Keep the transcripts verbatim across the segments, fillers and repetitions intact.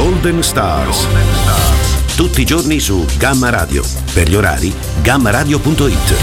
Golden Stars. Tutti i giorni su Gamma Radio. Per gli orari, gamma radio punto it.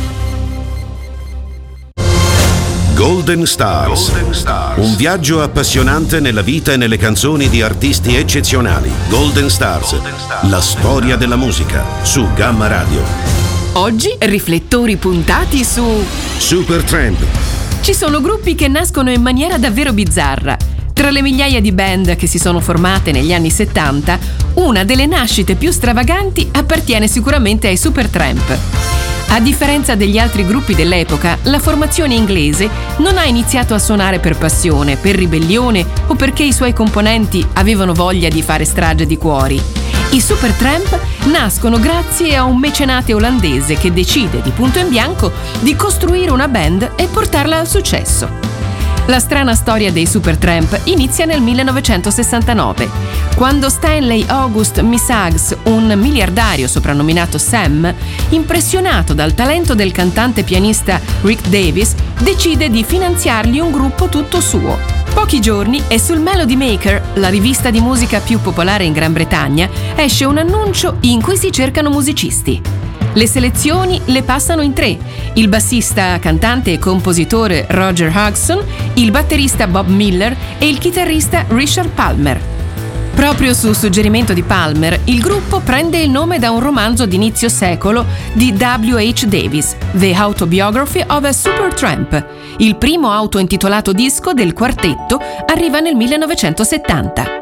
Golden Stars. Golden Stars. Un viaggio appassionante nella vita e nelle canzoni di artisti eccezionali. Golden Stars. Golden Stars. La storia della musica su Gamma Radio. Oggi riflettori puntati su Supertramp. Ci sono gruppi che nascono in maniera davvero bizzarra. Tra le migliaia di band che si sono formate negli anni settanta, una delle nascite più stravaganti appartiene sicuramente ai Supertramp. A differenza degli altri gruppi dell'epoca, la formazione inglese non ha iniziato a suonare per passione, per ribellione o perché i suoi componenti avevano voglia di fare strage di cuori. I Supertramp nascono grazie a un mecenate olandese che decide di punto in bianco di costruire una band e portarla al successo. La strana storia dei Supertramp inizia nel millenovecentosessantanove, quando Stanley August Missags, un miliardario soprannominato Sam, impressionato dal talento del cantante pianista Rick Davies, decide di finanziargli un gruppo tutto suo. Pochi giorni e sul Melody Maker, la rivista di musica più popolare in Gran Bretagna, esce un annuncio in cui si cercano musicisti. Le selezioni le passano in tre: il bassista, cantante e compositore Roger Hodgson, il batterista Bob Miller e il chitarrista Richard Palmer. Proprio su suggerimento di Palmer, il gruppo prende il nome da un romanzo d'inizio secolo di W H Davis, The Autobiography of a Supertramp. Il primo autointitolato disco del quartetto arriva nel millenovecentosettanta.